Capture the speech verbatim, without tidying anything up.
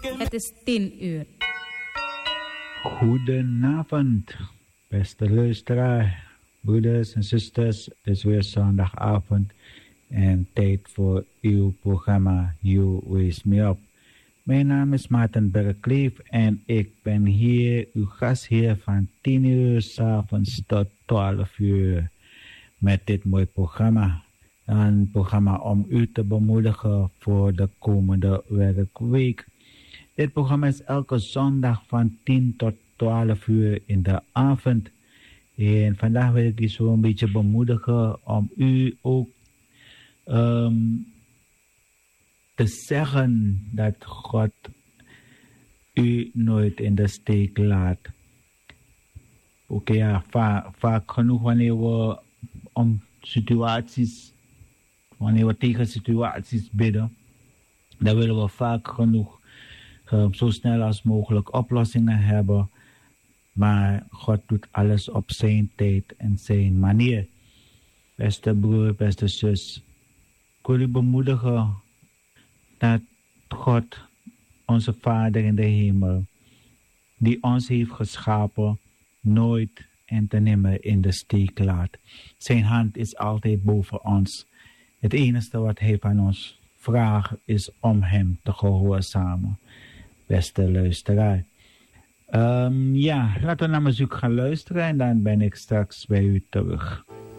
Het is tien uur. Goedenavond, beste luisteraar, broeders en zusters. Het is weer zondagavond en tijd voor uw programma You Raise Me Up. Mijn naam is Maarten Bergkleef en ik ben hier, uw gastheer van tien uur 's avonds tot twaalf uur met dit mooie programma. Een programma om u te bemoedigen voor de komende werkweek. Dit programma is elke zondag van tien tot twaalf uur in de avond. En vandaag wil ik u zo een beetje bemoedigen om u ook um, te zeggen dat God u nooit in de steek laat. Oké, okay, ja, va vaak genoeg wanneer we om situaties, wanneer we tegen situaties bidden, dan willen we vaak genoeg um, zo snel als mogelijk oplossingen hebben. Maar God doet alles op zijn tijd en zijn manier. Beste broer, beste zus, ik wil u bemoedigen dat God, onze Vader in de hemel, die ons heeft geschapen, nooit en ten nimmer in de steek laat. Zijn hand is altijd boven ons. Het enige wat hij van ons vraagt is om hem te gehoorzamen. Beste luisteraar. Um, ja, laten we naar muziek gaan luisteren en dan ben ik straks bij u terug.